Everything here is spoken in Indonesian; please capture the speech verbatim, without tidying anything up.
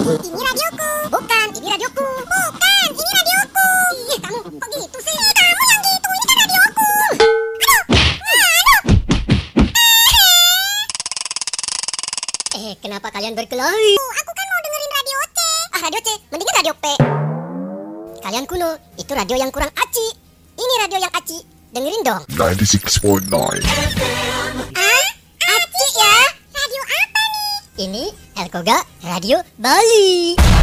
Ini radioku. Bukan, ini radioku. Bukan, ini radioku. Ih, kamu kok gitu sih? Kamu yang gitu, ini kan radioku. Aduh, aduh. Eh, kenapa kalian berkelahi? Oh, aku kan mau dengerin radio C. Ah, radio C, mendingan radio P. Kalian kuno, itu radio yang kurang aci. Ini radio yang aci, dengerin dong. ninety-six point nine. Ah, aci ya? Radio apa nih? Ini Elkoga Radio Bali.